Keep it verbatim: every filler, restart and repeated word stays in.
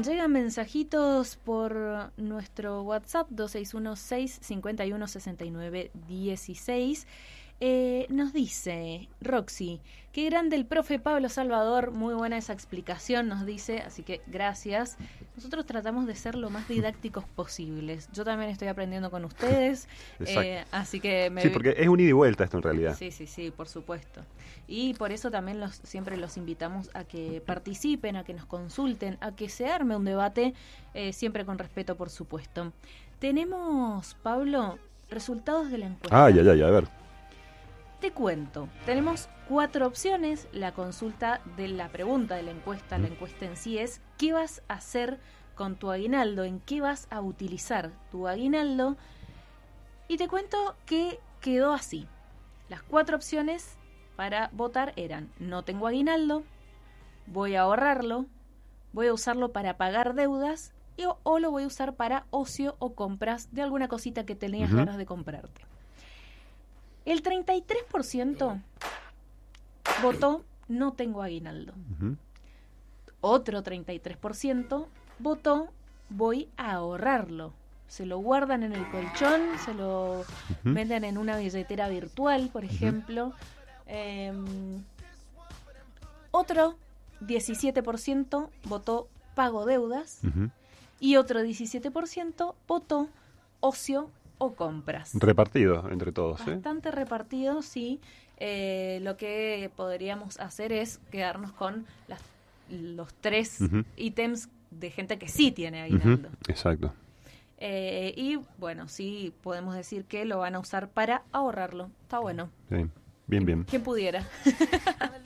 llegan mensajitos por nuestro WhatsApp dos seis uno seis cinco uno seis nueve uno seis. Eh, nos dice Roxy, qué grande el profe Pablo Salvador, muy buena esa explicación, nos dice, así que gracias. Nosotros tratamos de ser lo más didácticos posibles. Yo también estoy aprendiendo con ustedes, eh, así que me... Sí, porque es un ida y vuelta esto en realidad. Sí, sí, sí, por supuesto. Y por eso también los, siempre los invitamos a que participen, a que nos consulten, a que se arme un debate, eh, siempre con respeto, por supuesto. Tenemos, Pablo, resultados de la encuesta. Ah, ya, ya, ya, a ver. Te cuento, tenemos cuatro opciones. La consulta de la pregunta de la encuesta, la encuesta en sí es: ¿qué vas a hacer con tu aguinaldo? ¿En qué vas a utilizar tu aguinaldo? Y te cuento que quedó así. Las cuatro opciones para votar eran: no tengo aguinaldo, voy a ahorrarlo, voy a usarlo para pagar deudas y, o, o lo voy a usar para ocio o compras de alguna cosita que tenías uh-huh. ganas de comprarte. El treinta y tres por ciento votó no tengo aguinaldo. Uh-huh. Otro treinta y tres por ciento votó voy a ahorrarlo. Se lo guardan en el colchón, se lo uh-huh. venden en una billetera virtual, por ejemplo. Uh-huh. Eh, otro diecisiete por ciento votó pago deudas. Uh-huh. Y otro diecisiete por ciento votó ocio o compras. Repartido entre todos. Bastante ¿eh? repartido, sí. Eh, lo que podríamos hacer es quedarnos con las, los tres uh-huh. ítems de gente que sí tiene aguinaldo. Uh-huh. Exacto. Eh, y bueno, sí podemos decir que lo van a usar para ahorrarlo. Está bueno. Sí. Bien, bien. ¿Quién pudiera?